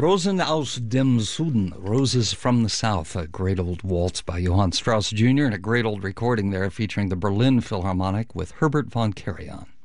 Rosen aus dem Süden, Roses from the South, a great old waltz by Johann Strauss Jr., and a great old recording there featuring the Berlin Philharmonic with Herbert von Karajan.